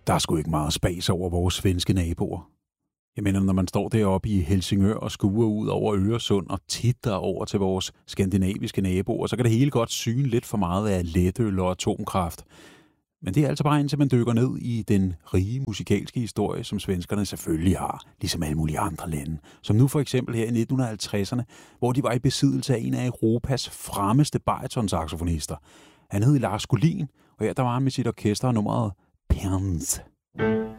Der er sgu ikke meget spas over vores svenske naboer. Jeg mener, når man står deroppe i Helsingør og skuer ud over Øresund og titter over til vores skandinaviske naboer, så kan det hele godt syne lidt for meget af letøl og atomkraft. Men det er altså bare indtil man dykker ned i den rige musikalske historie, som svenskerne selvfølgelig har, ligesom alle mulige andre lande. Som nu for eksempel her i 1950'erne, hvor de var i besiddelse af en af Europas fremmeste baritonsaxofonister. Han hed Lars Skolin, og her der var han med sit orkester nummeret Perns.